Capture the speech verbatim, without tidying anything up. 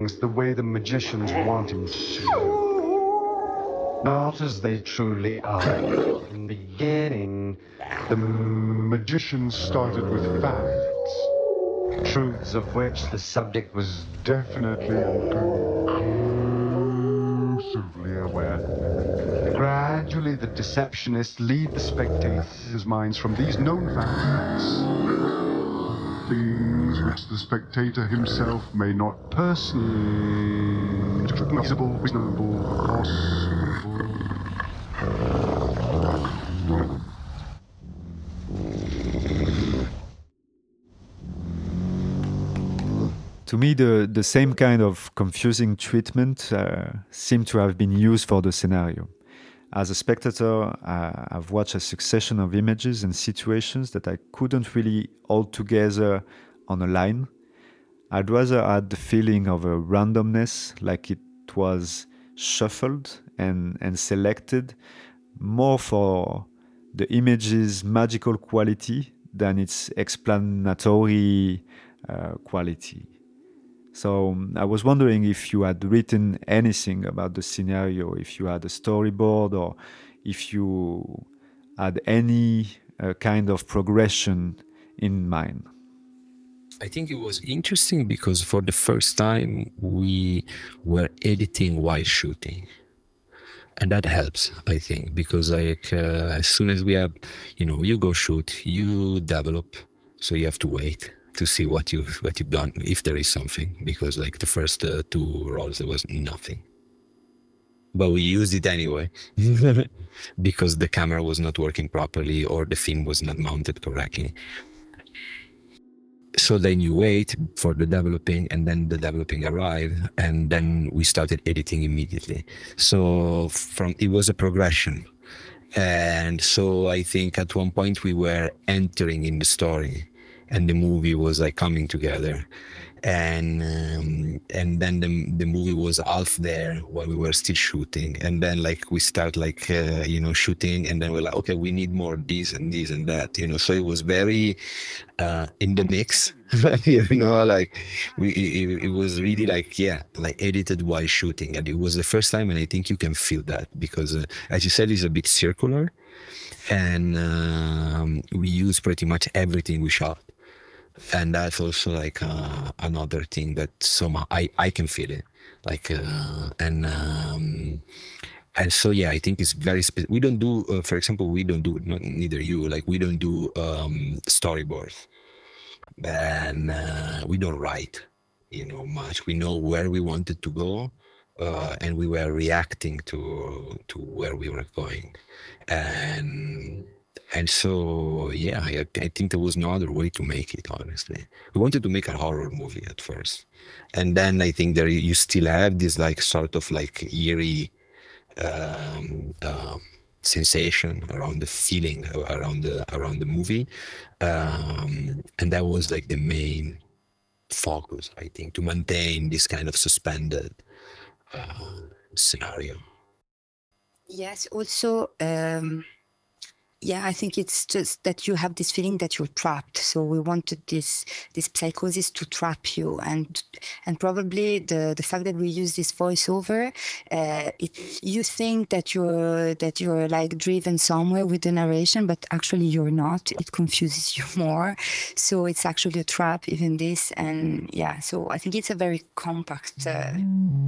things the way the magicians want him to. Not as they truly are. In the beginning, the magicians started with facts, truths of which the subject was definitely and conclusively aware. Gradually, the deceptionists lead the spectators' minds from these known facts, things which the spectator himself may not personally reasonable, reasonable, possible. To me, the, the same kind of confusing treatment uh, seemed to have been used for the scenario. As a spectator, uh, I've watched a succession of images and situations that I couldn't really hold together on a line. I'd rather had the feeling of a randomness, like it was shuffled and, and selected, more for the image's magical quality than its explanatory uh, quality. So um, I was wondering if you had written anything about the scenario, if you had a storyboard, or if you had any uh, kind of progression in mind. I think it was interesting because for the first time we were editing while shooting. And that helps, I think, because like uh, as soon as we have, you know, you go shoot, you develop, so you have to wait to see what you what you've done, if there is something, because like the first uh, two rolls there was nothing, but we used it anyway because the camera was not working properly or the film was not mounted correctly. So then you wait for the developing, and then the developing arrived, and then we started editing immediately. So from it was a progression. And so I think at one point we were entering in the story, and the movie was like coming together. And um, and then the the movie was half there while we were still shooting, and then like we start like uh, you know shooting, and then we're like, okay, we need more this and this and that, you know. So it was very uh, in the mix, you know, like we it, it was really like yeah, like edited while shooting, and it was the first time, and I think you can feel that because uh, as you said, it's a bit circular, and um, we use pretty much everything we shot. And that's also like uh, another thing that somehow I, I can feel it, like uh, and um, and so yeah, I think it's very spe- we don't do uh, for example we don't do not neither you like we don't do um, storyboards, and uh, we don't write, you know, much. We know where we wanted to go, uh, and we were reacting to to where we were going, and. And so, yeah, I, I think there was no other way to make it, honestly. We wanted to make a horror movie at first. And then I think there you still have this like sort of like eerie um, uh, sensation around the feeling around the around the movie. Um, and that was like the main focus, I think, to maintain this kind of suspended uh, scenario. Yes, also, um, yeah, I think it's just that you have this feeling that you're trapped. So we wanted this this psychosis to trap you, and and probably the the fact that we use this voiceover, uh, it you think that you're that you're like driven somewhere with the narration, but actually you're not. It confuses you more. So it's actually a trap, even this, and yeah. So I think it's a very compact uh,